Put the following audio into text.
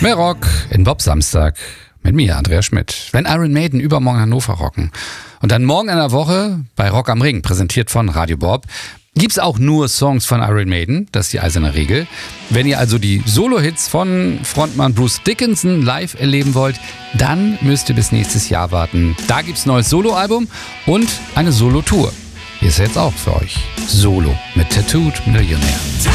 Mehr Rock in Bob Samstag mit mir, Andreas Schmidt. Wenn Iron Maiden übermorgen Hannover rocken und dann morgen in der Woche bei Rock am Ring, präsentiert von Radio Bob, gibt's auch nur Songs von Iron Maiden, das ist die eiserne Regel. Wenn ihr also die Solo-Hits von Frontmann Bruce Dickinson live erleben wollt, dann müsst ihr bis nächstes Jahr warten. Da gibt's ein neues Solo-Album und eine Solo-Tour. Hier ist jetzt auch für euch Solo mit Tattooed Millionär.